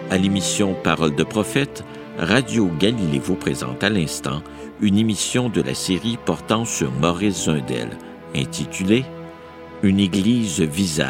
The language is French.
À l'émission Paroles de prophète, Radio Galilée vous présente à l'instant une émission de la série portant sur Maurice Zundel, intitulée « Une Église visage ».